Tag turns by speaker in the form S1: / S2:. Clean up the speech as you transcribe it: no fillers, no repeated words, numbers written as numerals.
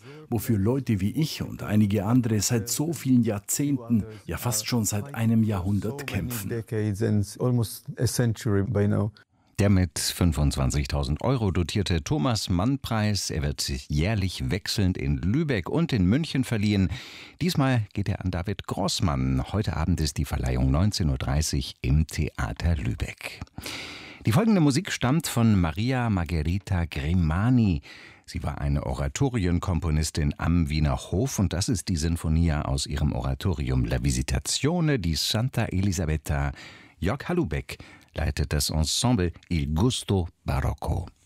S1: wofür Leute wie ich und einige andere seit so vielen Jahrzehnten, ja fast schon seit einem Jahrhundert kämpfen.
S2: Der mit 25.000 € dotierte Thomas-Mann-Preis, er wird jährlich wechselnd in Lübeck und in München verliehen. Diesmal geht er an David Grossmann. Heute Abend ist die Verleihung 19.30 Uhr im Theater Lübeck. Die folgende Musik stammt von Maria Margherita Grimani. Sie war eine Oratorienkomponistin am Wiener Hof und das ist die Sinfonia aus ihrem Oratorium La Visitazione di Santa Elisabetta. Jörg Hallubeck leitet das Ensemble Il Gusto Barocco.